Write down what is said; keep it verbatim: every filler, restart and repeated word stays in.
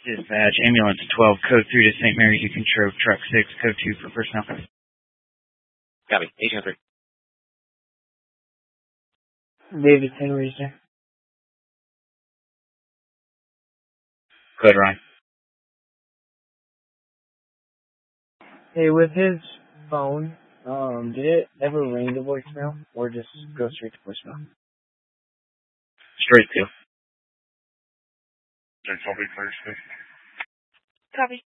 Dispatch, ambulance twelve, code three to Saint Mary's, you can control truck six, code two for personnel. Copy, eighteen oh three. David Henry's there. Code Ryan. Hey, with his phone, um, did it ever ring the voicemail or just go straight to voicemail? Straight to. Jackson, Big First. Copy.